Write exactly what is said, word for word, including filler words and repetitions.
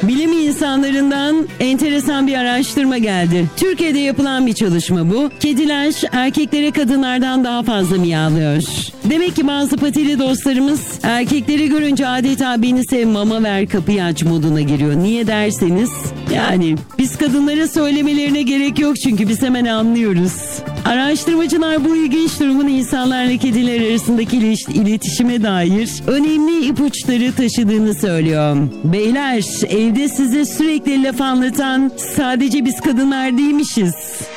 Bilim insanlarından enteresan bir araştırma geldi. Türkiye'de yapılan bir çalışma bu. Kediler erkeklere kadınlardan daha fazla miyavlıyor. Demek ki bazı patili dostlarımız erkekleri görünce adeta beni sev, mama ver, kapıyı aç moduna giriyor. Niye derseniz, yani biz kadınlara söylemelerine gerek yok çünkü biz hemen anlıyoruz. Araştırmacılar bu ilginç durumun insanlarla kediler arasındaki iletişime dair önemli ipuçları taşıdığını söylüyor. Beyler, evde size sürekli laf anlatan sadece biz kadınlar değilmişiz.